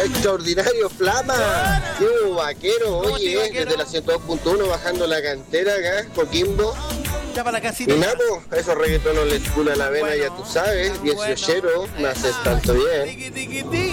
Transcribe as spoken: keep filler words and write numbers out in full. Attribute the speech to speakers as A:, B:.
A: Extraordinario Flama. Qué vaquero, oye, vaquero? Desde la ciento dos punto uno bajando la cantera acá, Coquimbo.
B: Ya para la casita.
A: Y nada, pues, esos reggaetonos les cula la vena, bueno, ya tú sabes. dieciochero, bueno, me haces tanto bien.